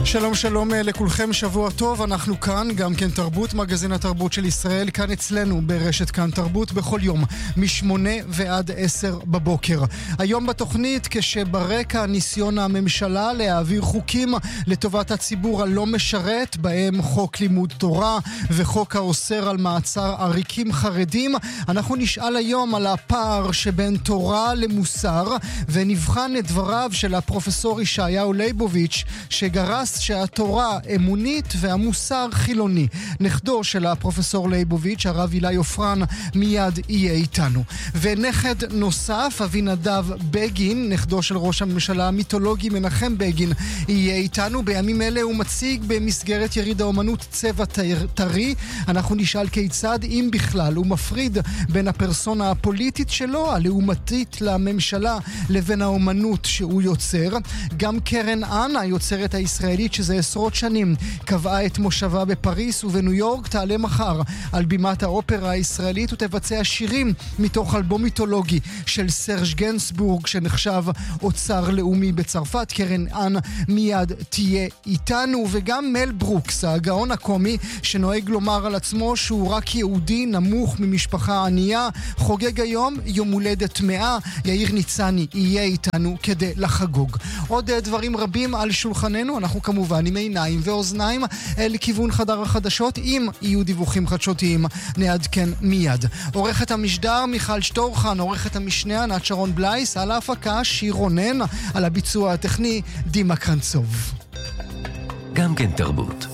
שלום שלום לכולכם, שבוע טוב, אנחנו כאן, גם כן תרבות, מגזין התרבות של ישראל, כאן אצלנו ברשת כאן תרבות, בכל יום, מ8 ועד 10 בבוקר. היום בתוכנית, כשברקע ניסיון הממשלה להעביר חוקים לטובת הציבור הלא משרת, בהם חוק לימוד תורה וחוק האוסר על מעצר עריקים חרדים, אנחנו נשאל היום על הפער שבין תורה למוסר, ונבחן את דבריו של הפרופסור ישעיהו ליבוביץ' שגרס שהתורה אמונית והמוסר חילוני. נכדו של הפרופסור ליבוביץ', הרב אילי עופרן, מיד יהיה איתנו. ונכד נוסף, אבינדב בגין, נכדו של ראש הממשלה המיתולוגי מנחם בגין, יהיה איתנו. בימים אלה הוא מציג במסגרת יריד האומנות צבע טרי. אנחנו נשאל כיצד, אם בכלל, הוא מפריד בין הפרסונה הפוליטית שלו, הלעומתית לממשלה, לבין האומנות שהוא יוצר. גם קרן אנה, היוצרת הישראלית שזה עשרות שנים, קבעה את מושבה בפריס ובניו יורק, תעלה מחר על בימת האופרה הישראלית ותבצע שירים מתוך אלבום מיתולוגי של סרג' גנסבורג שנחשב אוצר לאומי בצרפת. קרן אנה מיד תהיה איתנו. וגם מל ברוקס, הגאון הקומי שנוהג לומר על עצמו שהוא רק יהודי נמוך ממשפחה ענייה, חוגג היום יום הולדת 100. יאיר ניצני יהיה איתנו כדי לחגוג. עוד דברים רבים על שולחננו, אנחנו כמובן עם עיניים ואוזניים לכיוון חדר החדשות. אם יהיו דיווחים חדשותיים נעדכן מיד. עורכת המשדר מיכל שטורחן, עורכת המשנה ענת שרון בלייס, על ההפקה שיר רונן, על הביצוע הטכני דימה קרנצוב. גם כן תרבות.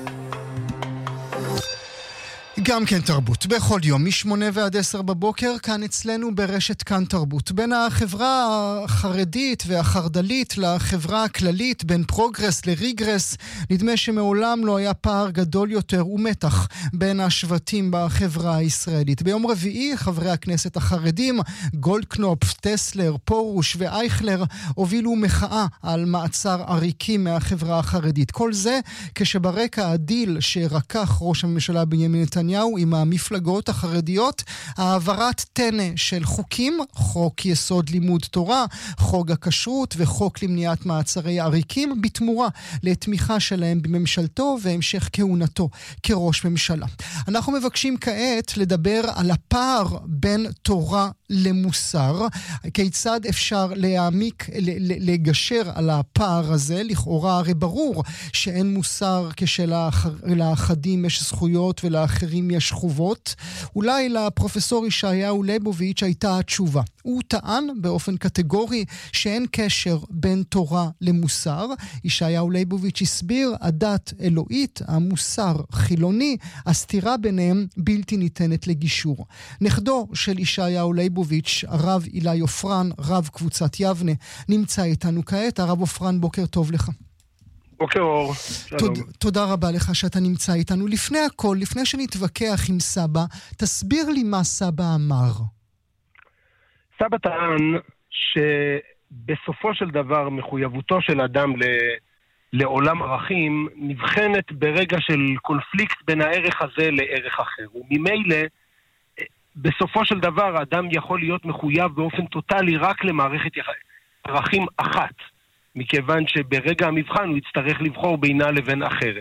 גם כן תרבות, בכל יום, מ8 ועד 10 בבוקר, כאן אצלנו ברשת כאן תרבות. בין החברה החרדית והחרדלית לחברה הכללית, בין פרוגרס לריגרס, נדמה שמעולם לא היה פער גדול יותר ומתח בין השבטים בחברה הישראלית. ביום רביעי, חברי הכנסת החרדים, גולדקנופ, טסלר, פורוש ואייכלר, הובילו מחאה על מעצר עריקים מהחברה החרדית. כל זה כשברקע הדיל שרקח ראש הממשלה בנימין נתניהו עם המפלגות החרדיות, העברת טנא של חוקים, חוק יסוד לימוד תורה, חוק הכשרות וחוק למניעת מעצרי עריקים, בתמורה לתמיכה שלהם בממשלתו והמשך כהונתו כראש ממשלה. אנחנו מבקשים כעת לדבר על הפער בין תורה למוסר, כיצד אפשר להעמיק, לגשר על הפער הזה. לכאורה הרי ברור שאין מוסר כשלאחדים יש זכויות ולאחרים יש חובות. אולי לפרופסור ישעיהו ליבוביץ' הייתה התשובה. הוא טען באופן קטגורי שאין קשר בין תורה למוסר. ישעיהו ליבוביץ' הסביר, הדת אלוהית, המוסר חילוני, הסתירה ביניהם בלתי ניתנת לגישור. נכדו של ישעיהו ליבוביץ', הרב אילי עופרן, רב קבוצת יבנה, נמצא איתנו כעת. הרב עופרן, בוקר טוב לך. בוקר אור. תודה רבה לך שאתה נמצא איתנו. לפני הכל, לפני שנתווכח עם סבא, תסביר לי מה סבא אמר. סבא טען שבסופו של דבר מחויבותו של אדם לעולם ערכים נבחנת ברגע של קונפליקט בין הערך הזה לערך אחר. וממילא בסופו של דבר האדם יכול להיות מחויב באופן טוטלי רק למערכת ערכים אחת, מכיוון שברגע המבחן הוא יצטרך לבחור בינה לבין אחרת.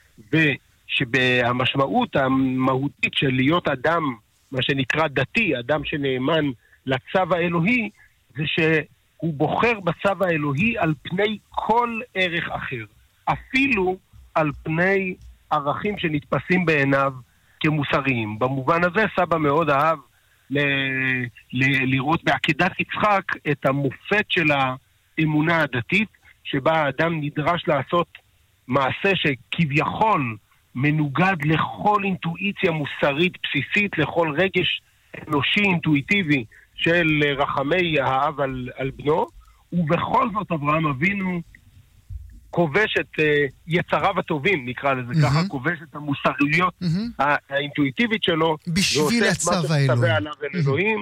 ושבמשמעות המהותית של להיות אדם, מה שנקרא דתי, אדם שנאמן לצו האלוהי, זה שהוא בוחר בצו האלוהי על פני כל ערך אחר, אפילו על פני ערכים שנתפסים בעיניו כמוסריים. במובן הזה סבא מאוד אהב לראות בעקדת יצחק את המופת של האמונה הדתית, שבה האדם נדרש לעשות מעשה שכביכול מנוגד לכל אינטואיציה מוסרית בסיסית, לכל רגש אנושי אינטואיטיבי של רחמי האב על בנו, ובכל זאת אברהם אבינו כובש את יצריו הטובים, נקרא לזה ככה, כובש את המוסריות האינטואיטיבית שלו, בשביל הצו האלוהים.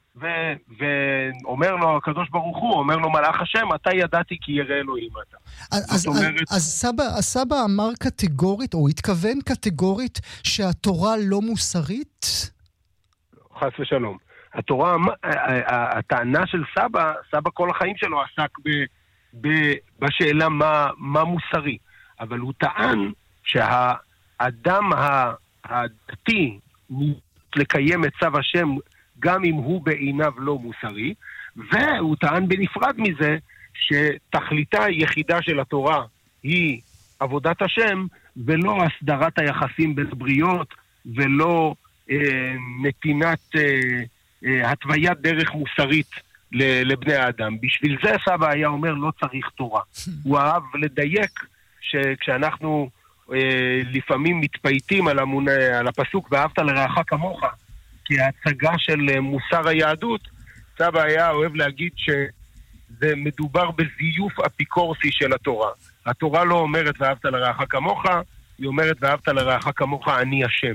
ואומר לו הקדוש ברוך הוא, אומר לו מלאך השם, אתה ידעתי כי ירא אלוהים אתה. אז סבא אמר קטגורית, או התכוון קטגורית, שהתורה לא מוסרית? חס ושלום. התורה, הטענה של סבא כל החיים שלו עסק בשאלה מה מוסרי. אבל הוא טען שהאדם הדתי לקיים את צו השם גם אם הוא בעיניו לא מוסרי, והוא טען בנפרד מזה שתכליתה היחידה של התורה היא עבודת השם ולא הסדרת היחסים בין בריות ולא נתינת התוויית דרך מוסרית לבני האדם. בשביל זה סבא היה אומר לא צריך תורה. הוא אהב לדייק שכשאנחנו לפעמים מתפייטים על הפסוק ואהבת לרעך כמוך כהצגה של מוסר היהדות, סבא היה אוהב להגיד שזה מדובר בזיוף אפיקורסי של התורה. התורה לא אומרת ואהבת לרעך כמוך, היא אומרת ואהבת לרעך כמוך אני השם.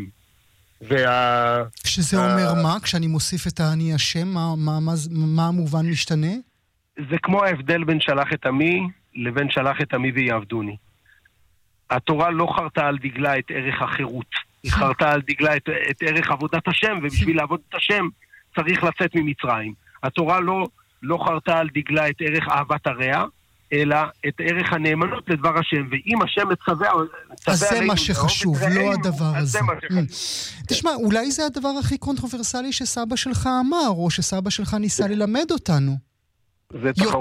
שזה אומר מה? כשאני מוסיף את אני השם, מה המובן משתנה? זה כמו ההבדל בין שלח את עמי לבין שלח את עמי ויעבדוני. התורה לא חרתה על דגלה את ערך החירות, היא חרתה על דגלה את ערך עבודת השם, ובשביל לעבוד את השם צריך לצאת ממצרים. התורה לא חרתה על דגלה את ערך אהבת הרע, אלא את ערך הנאמנות לדבר השם, ואם השם מצווה אז זה מה שחשוב, לא הדבר הזה. תשמע, אולי זה הדבר הכי קונטרוברסלי שסבא שלך אמר, או שסבא שלך ניסה ללמד אותנו.